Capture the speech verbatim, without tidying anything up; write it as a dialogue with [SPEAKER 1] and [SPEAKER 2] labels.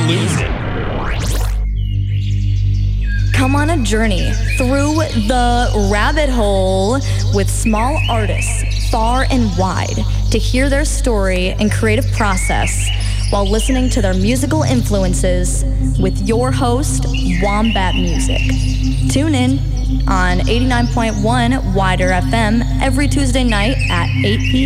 [SPEAKER 1] lose it.
[SPEAKER 2] Come on a journey through the rabbit hole with small artists far and wide to hear their story and creative process while listening to their musical influences with your host, Wombat Music. Tune in on eighty-nine point one Wider F M every Tuesday night at eight p.m.